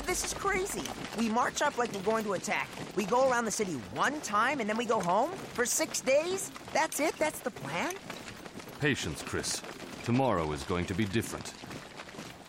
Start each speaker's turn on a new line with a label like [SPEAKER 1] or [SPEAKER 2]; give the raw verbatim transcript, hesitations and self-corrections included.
[SPEAKER 1] This is crazy. We march up like we're going to attack. We go around the city one time and then we go home? For six days? That's it? That's the plan?
[SPEAKER 2] Patience, Chris. Tomorrow is going to be different.